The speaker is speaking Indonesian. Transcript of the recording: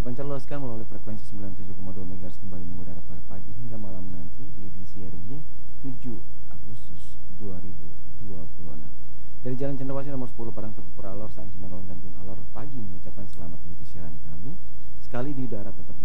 dipancarluaskan melalui frekuensi 97,2 MHz kembali mengudara pada pagi hingga malam nanti di edisi hari ini 7 Agustus 2026. Dari Jalan Cendrawasih nomor 10 Padang Tengku Alor, Sang Cimarlon dan Tim Alor pagi mengucapkan selamat mengikuti siaran kami. Sekali di udara tetap